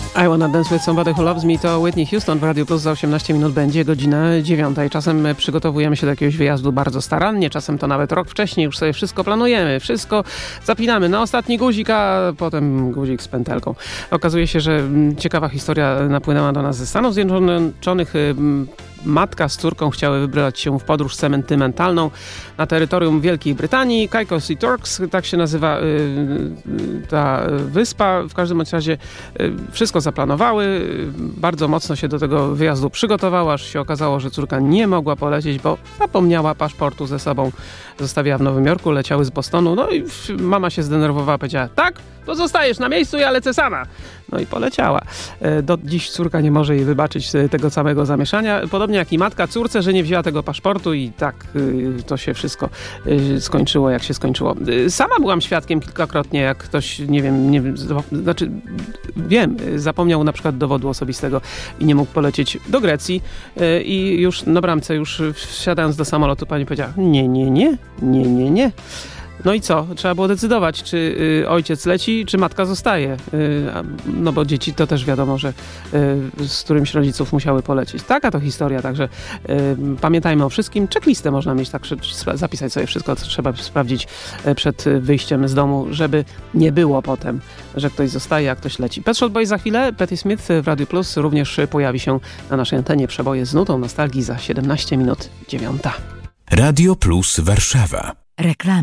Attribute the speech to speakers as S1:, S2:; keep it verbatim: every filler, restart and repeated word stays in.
S1: I Wanna Dance With Somebody Who Loves Me to Whitney Houston w Radio Plus. Za osiemnaście minut będzie godzina dziewiąta i czasem przygotowujemy się do jakiegoś wyjazdu bardzo starannie, czasem to nawet rok wcześniej, już sobie wszystko planujemy, wszystko zapinamy na ostatni guzik, a potem guzik z pętelką. Okazuje się, że ciekawa historia napłynęła do nas ze Stanów Zjednoczonych. Matka z córką chciały wybrać się w podróż sentymentalną na terytorium Wielkiej Brytanii. Caicos i Turks, tak się nazywa y, ta wyspa. W każdym razie y, wszystko zaplanowały. Bardzo mocno się do tego wyjazdu przygotowały, aż się okazało, że córka nie mogła polecieć, bo zapomniała paszportu ze sobą. Zostawiła w Nowym Jorku, leciały z Bostonu. No i mama się zdenerwowała, powiedziała: tak, to zostajesz na miejscu, ja lecę sama. No i poleciała. Do dziś córka nie może jej wybaczyć tego samego zamieszania. Podobnie jak i matka córce, że nie wzięła tego paszportu i tak to się wszystko skończyło, jak się skończyło. Sama byłam świadkiem kilkakrotnie, jak ktoś, nie wiem, nie wiem, znaczy wiem, zapomniał na przykład dowodu osobistego i nie mógł polecieć do Grecji i już na bramce, już wsiadając do samolotu, pani powiedziała: nie, nie, nie, nie, nie, nie. No i co? Trzeba było decydować, czy y, ojciec leci, czy matka zostaje. Y, no bo dzieci to też wiadomo, że y, z którymś rodziców musiały polecieć. Taka to historia, także y, pamiętajmy o wszystkim. Checklistę można mieć, tak, zapisać sobie wszystko, co trzeba sprawdzić przed wyjściem z domu, żeby nie było potem, że ktoś zostaje, a ktoś leci. Pet Shop Boys za chwilę, Patti Smith w Radio Plus również pojawi się na naszej antenie. Przeboje z nutą nostalgii za siedemnaście minut dziewiąta.
S2: Radio Plus Warszawa.
S3: Reklamy.